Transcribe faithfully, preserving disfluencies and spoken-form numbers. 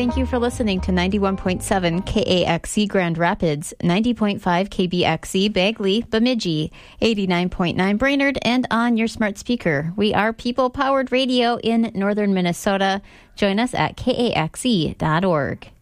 Thank you for listening to ninety-one point seven K A X C Grand Rapids, ninety point five K B X C Bagley, Bemidji, eighty-nine point nine Brainerd, and on your smart speaker. We are people-powered radio in northern Minnesota. Join us at K A X E dot org.